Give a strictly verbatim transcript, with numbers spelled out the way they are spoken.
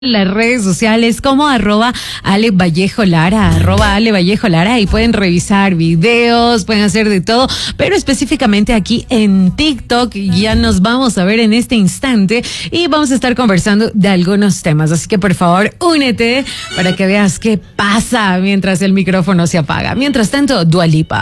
Las redes sociales como arroba Ale Vallejo Lara, arroba Ale Vallejo Lara, y pueden revisar videos, pueden hacer de todo, pero específicamente aquí en TikTok ya nos vamos a ver en este instante y vamos a estar conversando de algunos temas, así que por favor únete para que veas qué pasa mientras el micrófono se apaga. Mientras tanto, Dua Lipa.